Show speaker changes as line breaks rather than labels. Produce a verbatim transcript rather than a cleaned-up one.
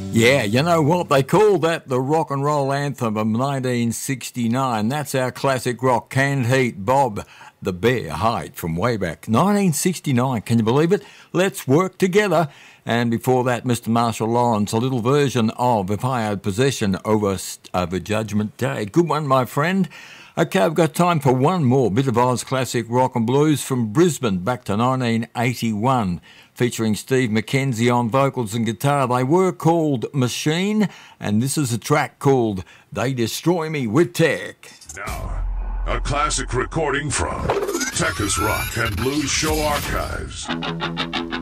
Yeah, you know what? They call that the rock and roll anthem of nineteen sixty-nine. That's our classic rock, Canned Heat, Bob the Bear Height from way back. nineteen sixty-nine, can you believe it? Let's work together. And before that, Mister Marshall Lawrence, a little version of If I Had Possession over, over Judgment Day. Good one, my friend. Okay, I've got time for one more bit of Oz classic rock and blues from Brisbane back to nineteen eighty-one, featuring Steve McKenzie on vocals and guitar. They were called Machine, and this is a track called They Destroy Me with Tech.
Now, a classic recording from Tech's Rock and Blues Show Archives.